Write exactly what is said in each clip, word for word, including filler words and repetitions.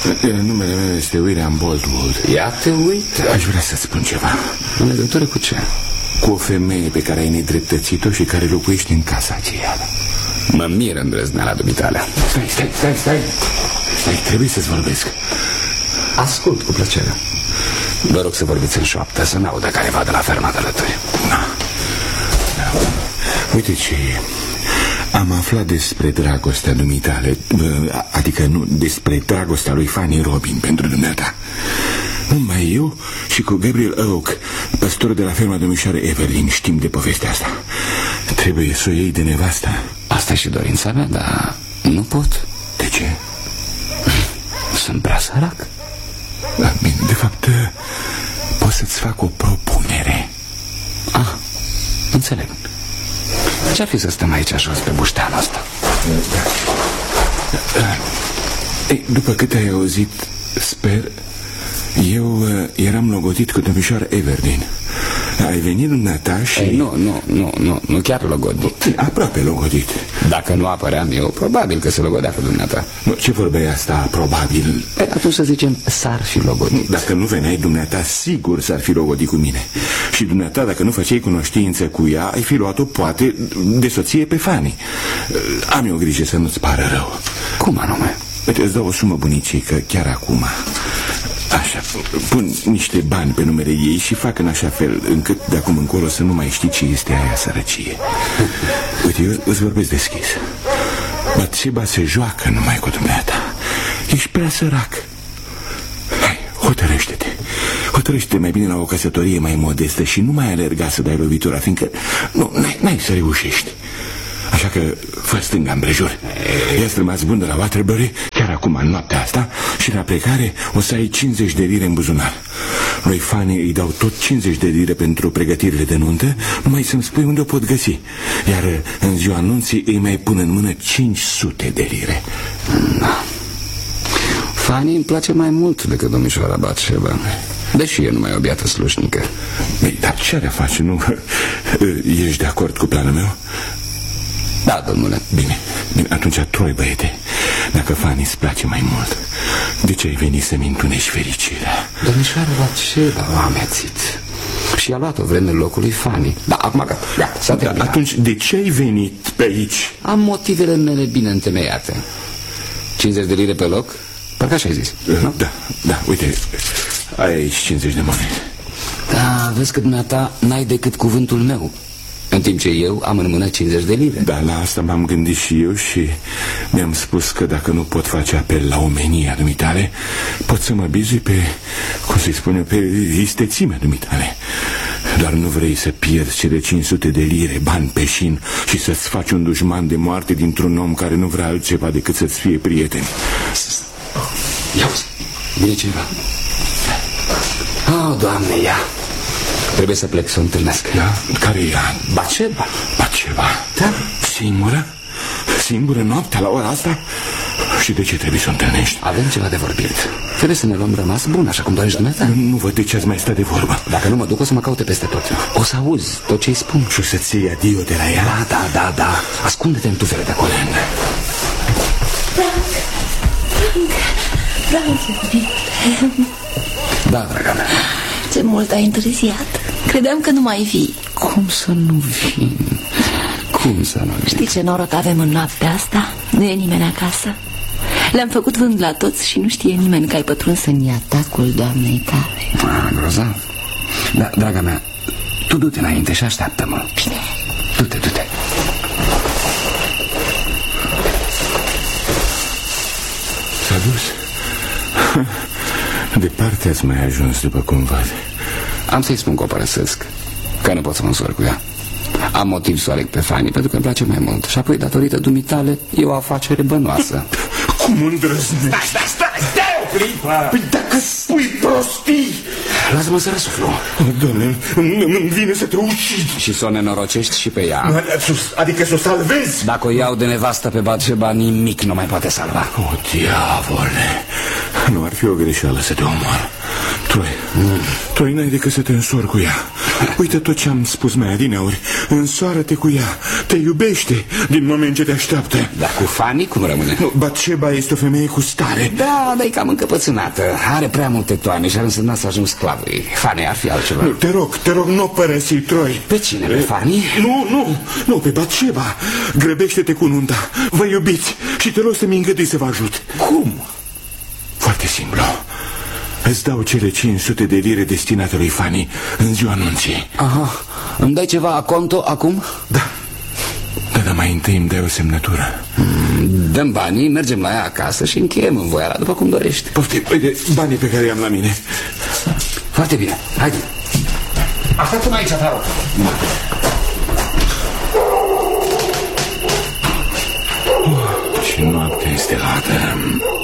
Numele meu este William Boldwood. Ia te uite. Aș vrea să spun ceva. În legătură cu ce? Cu o femeie pe care ai nedreptățit-o și care locuiește în casa aceea. Mă miră îndrăzneala dumitale. Stai, stai, stai, stai. Stai, trebuie să-ți vorbesc. Ascult cu plăcere. Vă rog să vorbiți în șoaptă, să n-audă careva de la ferma de alături. Da. Da. Uite ce... Am aflat despre dragostea dumitale, adică nu, despre dragostea lui Fanny Robin pentru dumneata. Numai eu și cu Gabriel Oak, păstorul de la ferma domnișoare Evelyn, știm de povestea asta. Trebuie să o iei de nevasta. Asta e și dorința mea, dar nu pot. De ce? Sunt prea sărac. Da, bine, de fapt, pot să-ți fac o propunere. Ah, înțeleg. Ce-ar fi să stăm aici jos pe bușteanul ăsta? Ei, după cât ai auzit, sper, eu uh, eram logodit cu domnișoara Everdeen. Ai venit dumneata și... Ei, nu, nu, nu, nu, nu chiar logodit. Aproape logodit. Dacă nu apăream eu, probabil că se logodea cu dumneata. Ce vorbeai asta, probabil? Ei, atunci să zicem, s-ar fi logodit. Dacă nu veneai dumneata, sigur s-ar fi logodit cu mine. Și dumneata, dacă nu făceai cunoștință cu ea, ai fi luat-o, poate, de soție pe Fanny. Am eu grijă să nu-ți pară rău. Cum anume? Uite, îți dau o sumă bunicică, chiar acum. Așa, pun niște bani pe numele ei și fac în așa fel încât de acum încolo să nu mai știi ce este aia sărăcie. Uite, eu îți vorbesc deschis. Batșeba se joacă numai cu dumneata. Ești prea sărac. Hai, hotărăște-te. Hotărăște-te mai bine la o căsătorie mai modestă și nu mai alerga să dai lovitura, fiindcă nu, n-ai să reușești. Așa că fă stânga împrejur. I-ați rămas bun de la Waterbury chiar acum, în noaptea asta, și la plecare o să ai cincizeci de lire în buzunar. Lui Fanny îi dau tot cincizeci de lire pentru pregătirile de nuntă, numai să-mi spui unde o pot găsi. Iar în ziua anunții îi mai pun în mână cinci sute de lire. Da. Fanny îmi place mai mult decât domnișoara Batșeba, deși e numai o biată slușnică. Ei, dar ce are face, nu? Ești de acord cu planul meu? Da, domnule. Bine, bine, atunci troi, băiete. Dacă Fanny îți place mai mult, de ce ai venit să-mi întunești fericirea? Domnișoara Batșeba m-a amețit și a luat o vreme locului Fanny. Da, acum gata, da, s-a terminat. Atunci de ce ai venit pe aici? Am motivele mele bine întemeiate. cincizeci de lire pe loc? Parcă așa ai zis, nu? Da, da, uite, ai aici cincizeci de monede. Da, vezi că dumneata n-ai decât cuvântul meu, în timp ce eu am în mână cincizeci de lire. Da, la asta m-am gândit și eu și mi-am spus că dacă nu pot face apel la omenia dumitale, pot să mă bizui pe, cum să-i spun eu, pe istețimea dumitale. Doar nu vrei să pierzi cele cinci sute de lire, bani peșin, și să-ți faci un dușman de moarte dintr-un om care nu vrea altceva decât să-ți fie prieten. Ia uzi, vine cineva. Oh, Doamne, ia. Trebuie să plec să o întâlnesc. Da? Care e ea? Batșeba. Batșeba? Da. Singură? Singură noaptea la ora asta? Și de ce trebuie să o întâlnești? Avem ceva de vorbit. Trebuie să ne luăm rămas bun, așa cum dorești dumneata. Nu, nu văd de ce ați mai stat de vorbă. Dacă nu mă duc, o să mă caute peste tot. O să auzi tot ce-i spun. Și o să-ți iei adio de la ea? Da, da, da, da. Ascunde-te în tufele de acolo. Da, draga mea. Ce mult ai întârziat. Credeam că nu mai vii. Cum să nu vin? Cum să nu vin? Știi ce noroc avem în noaptea asta? Nu e nimeni acasă. Le-am făcut vânt la toți și nu știe nimeni că ai pătruns în iatacul doamnei tale. Ah, grozav. Da, draga mea, tu du-te înainte și așteaptă-mă. Bine. Du-te, du-te. S-a dus. Departe ați mai ajuns, după cum văd. Am să-i spun că o părăsesc, că nu pot să mă însor cu ea. Am motiv să o aleg pe Fanny, pentru că îmi place mai mult. Și apoi, datorită dumitale, e o afacere bănoasă. Cum îndrăznești? Stai, stai, stai, stai o clipă! Păi dacă spui prostii... Lasă-mă să răsuflu. Doamne, îmi vine să te ucid. Și să o nenorocești și pe ea. Adică să o salvezi? Dacă o iau de nevastă pe Batșeba, nimic nu mai poate salva. O, diavole, nu ar fi o greșeală să te omor. Troi, mm. Troi, n-ai decât să te însori cu ea. Uite tot ce am spus mai adineauri. Însoară-te cu ea. Te iubește din moment ce te așteaptă. Dar cu Fanny cum rămâne? Nu, Batșeba este o femeie cu stare. Da, dar e cam încăpățânată. Are prea multe toane și ar însemna să ajung sclavului. Fanny ar fi altceva. Nu, te rog, te rog, nu o părăsi, Troi. Pe cine? Pe Fanny? Nu, nu, nu, pe Batșeba. Grăbește-te cu nunta. Vă iubiți și te rog să-mi îngădui să vă ajut. Cum? Foarte simplu. Îți dau cele cinci sute de lire destinate lui Fanny în ziua anunții. Aha, îmi dai ceva conto acum? Da. Da, dar mai întâi îmi dai o semnătură. mm, Dăm banii, mergem la ea acasă și încheiem învoiala după cum dorești. Poftim, uite, banii pe care i-am la mine. Foarte bine, haide. Așteaptă-mă aici, te rog. Ce noapte este lată.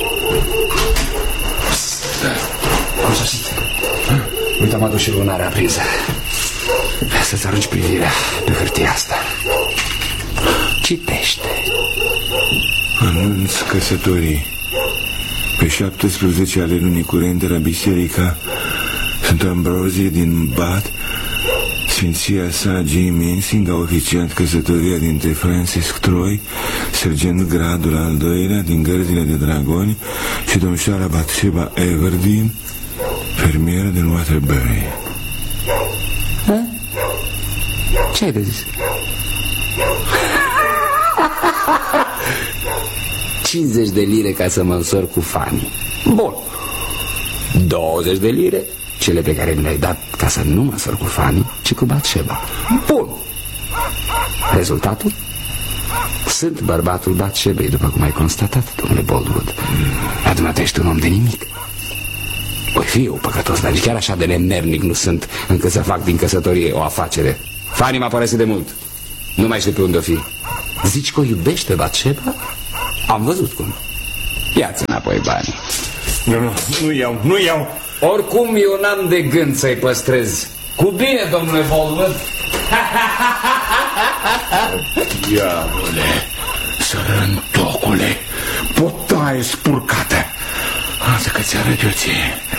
Am sosit. Uite, am adus și lunarea aprinsă. Să-ți arunci privirea pe hârtia asta. Citește. Anunț căsătorii. Pe șaptesprezece ale lunii curente la biserica Sfântul Ambrozie din Bath, Sfinția sa J. Mensing a oficiat căsătoria dintre Francis Troy, sergent gradul al doilea din gărzile de dragoni, și domnișoara Batsheba Everdeen, fermieră din Waterbury. Ha? Ce ai de zis? cincizeci de lire ca să mă însor cu Fanny. Bun. douăzeci de lire cele pe care mi le-ai dat ca să nu mă însor cu Fanny, ci cu Batsheba. Bun. Rezultatul? Sunt bărbatul Batshebei, după cum ai constatat, domnule Boldwood. Dar dumneata ești un om de nimic. Voi fi eu păcătos, dar chiar așa de nemernic nu sunt încât să fac din căsătorie o afacere. Fanny m-a părăsit de mult. Nu mai știu pe unde o fi. Zici că o iubește Batsheba? Am văzut cum. Ia-ți înapoi banii. Nu, nu, nu iau, nu iau. Oricum eu n-am de gând să-i păstrez. Cu bine, domnule Boldwood. Diavole, sărântocule, potaie spurcată. Asta că ți arăt eu ție.